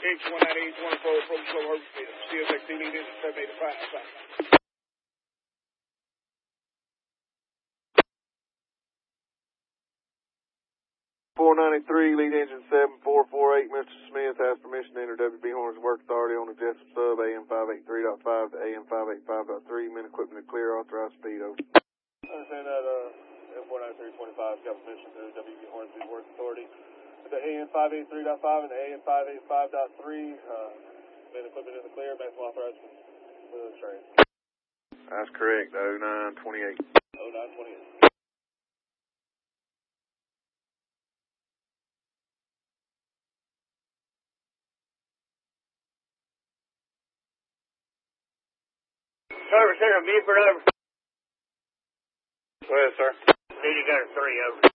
H198, 1 approach slow Hershey, CSXT lead engine 785. 493, lead engine 7448, Mr. Smith has permission to enter WB Hornets Work Authority on the Jessup sub, AM 583.5 to AM 585.3, min equipment to clear, authorized speed, over. Understand that, M49325 got permission to WB Hornets Work Authority. The AM 583.5 and the AM 585.3, min equipment in the clear, maximum authorized for the train. That's correct, 0928. 0928. Service center, Buford, over. Go ahead, sir. Leading gunner 3, over.